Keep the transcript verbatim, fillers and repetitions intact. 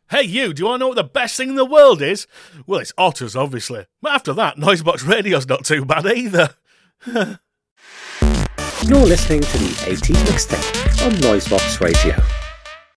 Hey you, do you want to know what the best thing in the world is? Well, it's otters, obviously. But after that, Noisebox Radio's not too bad either. You're listening to the eighties Mixtape on Noisebox Radio.